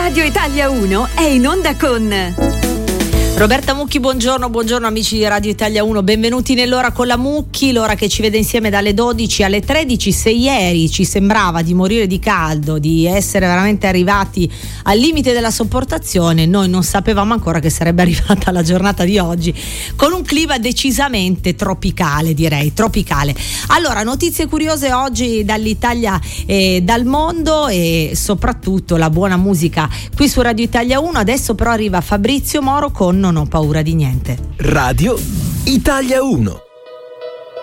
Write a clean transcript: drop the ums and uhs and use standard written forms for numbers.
Radio Italia 1 è in onda con Roberta Mucchi. Buongiorno amici di Radio Italia 1, benvenuti nell'ora con la Mucchi, l'ora che ci vede insieme dalle 12 alle 13. Se ieri ci sembrava di morire di caldo, di essere veramente arrivati al limite della sopportazione, noi non sapevamo ancora che sarebbe arrivata la giornata di oggi con un clima decisamente tropicale, direi tropicale. Allora, notizie curiose oggi dall'Italia e dal mondo e soprattutto la buona musica qui su Radio Italia 1. Adesso però arriva Fabrizio Moro con Non ho paura di niente. Radio Italia 1.